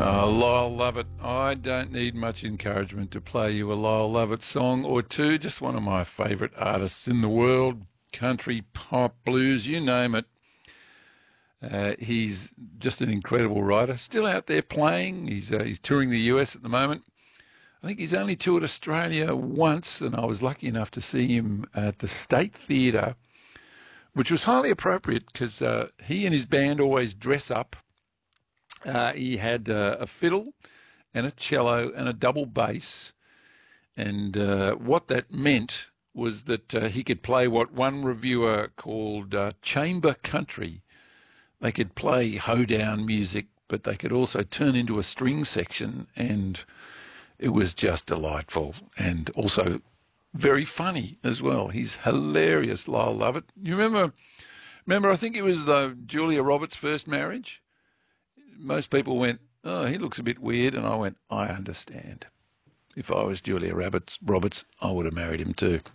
Lyle Lovett. I don't need much encouragement to play you a Lyle Lovett song or two. Just one of my favourite artists in the world. Country, pop, blues, you name it. He's just an incredible writer. Still out there playing. He's touring the US at the moment. I think he's only toured Australia once, and I was lucky enough to see him at the State Theatre, which was highly appropriate because he and his band always dress up. He had a fiddle and a cello and a double bass, and what that meant was that he could play what one reviewer called chamber country. They could play hoedown music, but they could also turn into a string section, and it was just delightful and also very funny as well. He's hilarious, Lyle Lovett. You remember, I think it was Julia Roberts' first marriage? Most people went, oh, he looks a bit weird, and I went, I understand. If I was Julia Roberts, I would have married him too.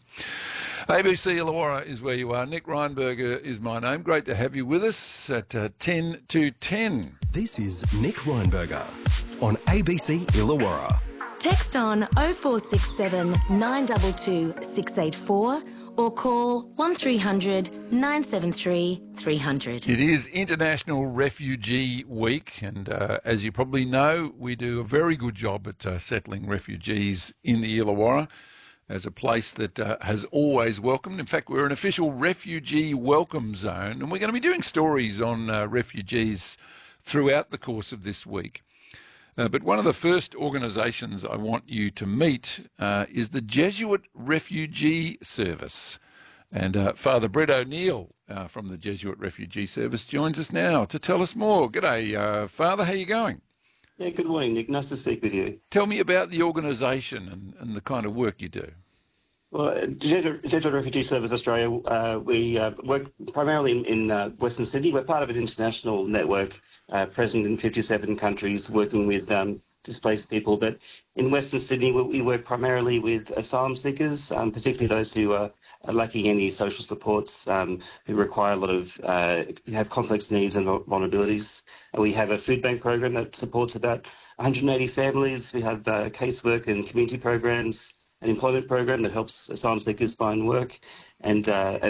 ABC Illawarra is where you are. Nick Reinberger is my name. Great to have you with us at 10 to 10. This is Nick Reinberger on ABC Illawarra. Text on 0467 922 684 or call 1300 973 300. It is International Refugee Week, and as you probably know, we do a very good job at settling refugees in the Illawarra as a place that has always welcomed. In fact, we're an official refugee welcome zone, and we're going to be doing stories on refugees throughout the course of this week. But one of the first organisations I want you to meet is the Jesuit Refugee Service. And Father Brett O'Neill from the Jesuit Refugee Service joins us now to tell us more. G'day, Father. How are you going? Yeah, good morning, Nick. Nice to speak with you. Tell me about the organisation and the kind of work you do. Well, Jesuit Refugee Service Australia, we work primarily in Western Sydney. We're part of an international network present in 57 countries working with displaced people. But in Western Sydney, we work primarily with asylum seekers, particularly those who are lacking any social supports, who require a lot of, who have complex needs and vulnerabilities. We have a food bank program that supports about 180 families. We have casework and community programs, an employment program that helps asylum seekers find work, and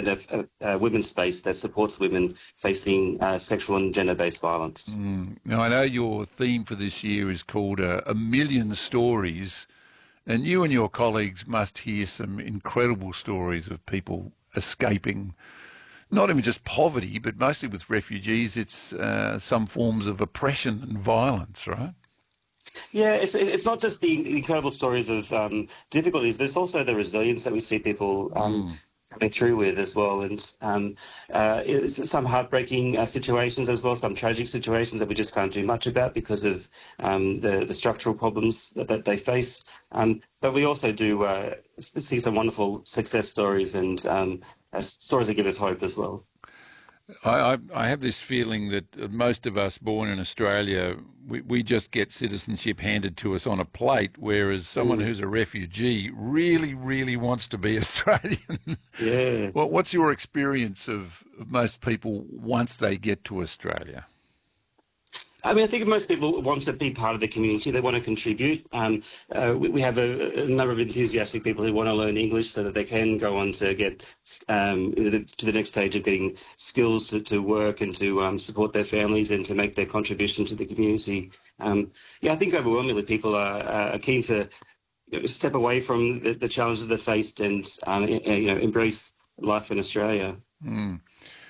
a women's space that supports women facing sexual and gender-based violence. Now, I know your theme for this year is called A Million Stories, and you and your colleagues must hear some incredible stories of people escaping, not even just poverty, but mostly with refugees, it's some forms of oppression and violence, right? Yeah, it's not just the incredible stories of difficulties, but it's also the resilience that we see people coming through with as well. And it's some heartbreaking situations as well, some tragic situations that we just can't do much about because of the structural problems that they face. But we also do see some wonderful success stories and stories that give us hope as well. I have this feeling that most of us born in Australia, we just get citizenship handed to us on a plate, whereas someone who's a refugee really, really wants to be Australian. Yeah. Well, what's your experience of most people once they get to Australia? I mean, I think most people want to be part of the community. They want to contribute. We have a number of enthusiastic people who want to learn English so that they can go on to get to the next stage of getting skills to work and to support their families and to make their contribution to the community. I think overwhelmingly people are keen to step away from the challenges they faced and embrace life in Australia. Do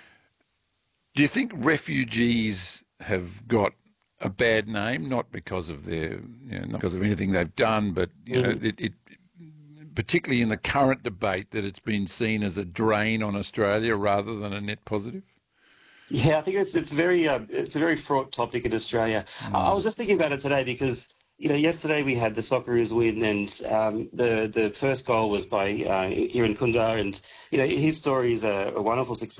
you think refugees have got a bad name, not because of not because of anything they've done, but it particularly in the current debate that it's been seen as a drain on Australia rather than a net positive? Yeah, I think it's a very fraught topic in Australia. I was just thinking about it today because yesterday we had the Socceroos win, and the first goal was by Iran Kundar, and his story is a wonderful success.